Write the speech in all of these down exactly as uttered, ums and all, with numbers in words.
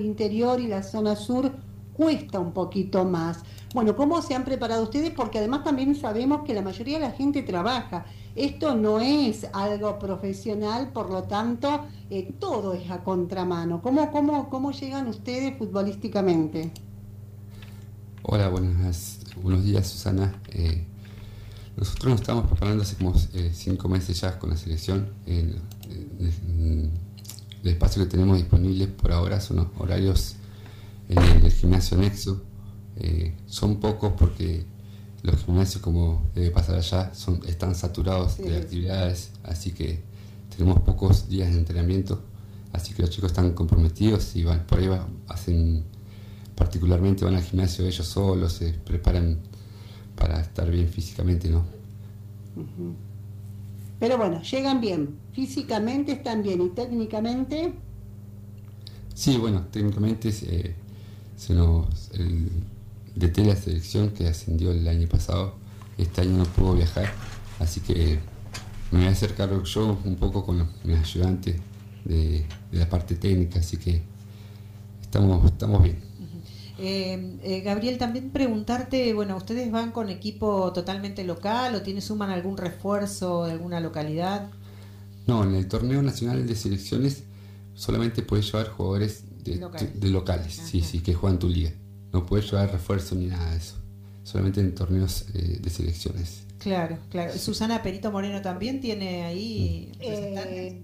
interior y la zona sur cuesta un poquito más. Bueno, ¿cómo se han preparado ustedes? Porque además también sabemos que la mayoría de la gente trabaja. Esto no es algo profesional, por lo tanto, eh, todo es a contramano. ¿Cómo, cómo, cómo llegan ustedes futbolísticamente? Hola, buenas, buenos días, Susana. Eh, nosotros nos estamos preparando hace como eh, cinco meses ya con la selección. Eh, eh, el espacio que tenemos disponible por ahora son los horarios en el, el gimnasio Nexo. Eh, son pocos porque los gimnasios, como debe pasar allá, son, están saturados sí, de actividades, así que tenemos pocos días de entrenamiento, así que los chicos están comprometidos y van por ahí, va, hacen particularmente van al gimnasio ellos solos, se preparan para estar bien físicamente, ¿no? Uh-huh. Pero bueno, llegan bien, físicamente están bien y técnicamente. Sí, bueno, técnicamente eh, se nos el D T de la selección que ascendió el año pasado, este año no pudo viajar, así que me voy a hacer cargo yo un poco con los, mis ayudantes de, de la parte técnica, así que estamos, estamos bien. Eh, eh, Gabriel, también preguntarte, bueno, ¿ustedes van con equipo totalmente local o tienen, suman algún refuerzo de alguna localidad? No, en el torneo nacional de selecciones solamente puedes llevar jugadores de locales, de locales sí, sí, que juegan tu liga. No puedes llevar refuerzo ni nada de eso, solamente en torneos eh, de selecciones. Claro, claro. Susana Perito Moreno también tiene ahí representantes. Eh,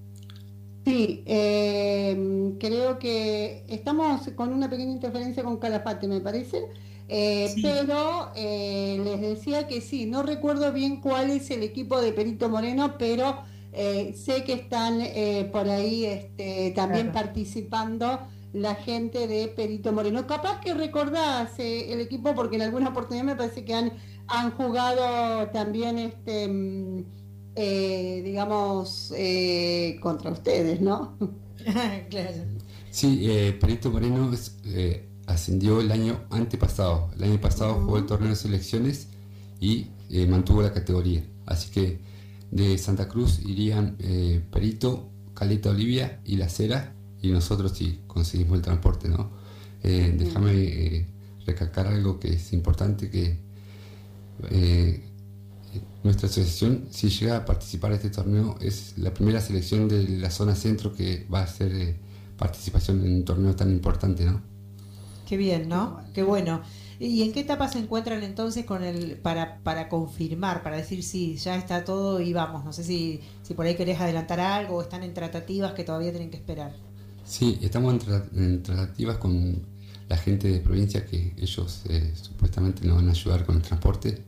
sí, eh, creo que estamos con una pequeña interferencia con Calafate, me parece, eh, sí. pero eh, les decía que sí, no recuerdo bien cuál es el equipo de Perito Moreno, pero eh, sé que están eh, por ahí este, también claro. participando la gente de Perito Moreno. Capaz que recordás eh, el equipo porque en alguna oportunidad me parece que han, han jugado también este eh, digamos eh, contra ustedes, ¿no? Claro. Sí, eh, Perito Moreno es, eh, ascendió el año antepasado. El año pasado uh-huh. jugó el torneo de selecciones y eh, mantuvo la categoría. Así que de Santa Cruz irían eh, Perito, Caleta Olivia y La Cera, y nosotros sí conseguimos el transporte, ¿no? Eh, déjame eh, recalcar algo que es importante, que eh, nuestra asociación, si llega a participar de este torneo, es la primera selección de la zona centro que va a hacer eh, participación en un torneo tan importante, ¿no? Qué bien, ¿no? Qué bueno. ¿Y en qué etapa se encuentran entonces con el para para confirmar, para decir sí, ya está todo y vamos? No sé si, si por ahí querés adelantar algo o están en tratativas que todavía tienen que esperar. Sí, estamos en, tra- en tratativas con la gente de provincia que ellos eh, supuestamente nos van a ayudar con el transporte.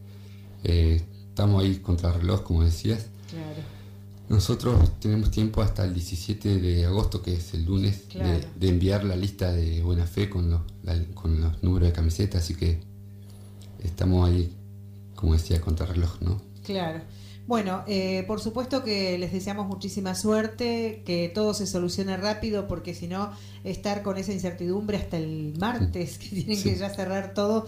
Eh, estamos ahí contra reloj, como decías. Claro. Nosotros tenemos tiempo hasta el diecisiete de agosto, que es el lunes, claro. de, de enviar la lista de buena fe con los, la, con los números de camiseta, así que estamos ahí, como decía, contra reloj, ¿no? Claro. Bueno, eh, por supuesto que les deseamos muchísima suerte, que todo se solucione rápido, porque si no, estar con esa incertidumbre hasta el martes, que tienen sí. que ya cerrar todo,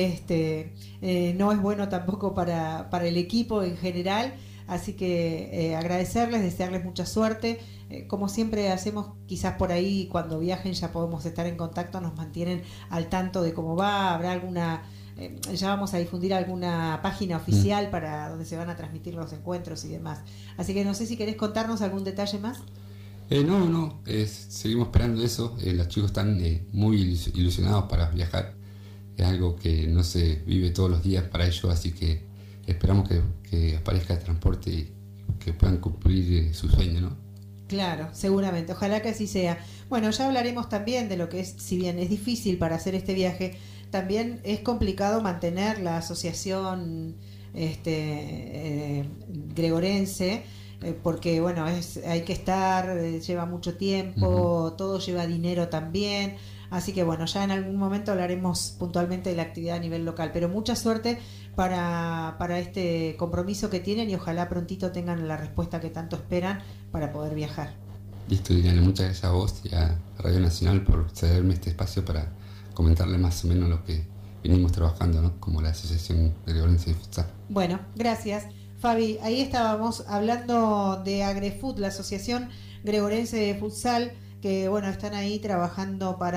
este, eh, no es bueno tampoco para, para el equipo en general. Así que eh, agradecerles, desearles mucha suerte. Eh, como siempre hacemos, quizás por ahí cuando viajen ya podemos estar en contacto, nos mantienen al tanto de cómo va, habrá alguna... Eh, ya vamos a difundir alguna página oficial mm. para donde se van a transmitir los encuentros y demás. Así que no sé si querés contarnos algún detalle más. Eh, no, no, eh, seguimos esperando eso. Eh, los chicos están eh, muy ilusionados para viajar. Es algo que no se vive todos los días para ellos, así que esperamos que, que aparezca el transporte y que puedan cumplir eh, su sueño, ¿no? Claro, seguramente, ojalá que así sea. Bueno, ya hablaremos también de lo que es, si bien es difícil para hacer este viaje, también es complicado mantener la asociación este, eh, gregorense, eh, porque bueno, es, hay que estar, eh, lleva mucho tiempo, uh-huh. todo lleva dinero también, así que bueno, ya en algún momento hablaremos puntualmente de la actividad a nivel local, pero mucha suerte para, para este compromiso que tienen y ojalá prontito tengan la respuesta que tanto esperan para poder viajar. Listo, Liliana, muchas gracias a vos y a Radio Nacional por cederme este espacio para comentarle más o menos lo que venimos trabajando, ¿no? Como la Asociación Gregorense de Futsal. Bueno, gracias. Fabi, ahí estábamos hablando de Agrefut, la Asociación Gregorense de Futsal, que bueno, están ahí trabajando para